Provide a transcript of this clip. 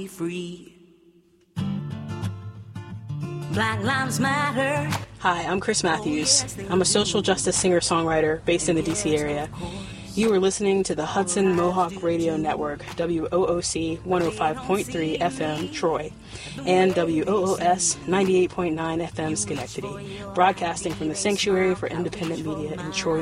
Free. Black Lives Matter. Hi, I'm Chris Matthews. I'm a social justice singer-songwriter based in the D.C. area. You are listening to the Hudson Mohawk Radio Network, WOOC 105.3 FM, Troy, and WOOS 98.9 FM, Schenectady, broadcasting from the Sanctuary for Independent Media in Troy,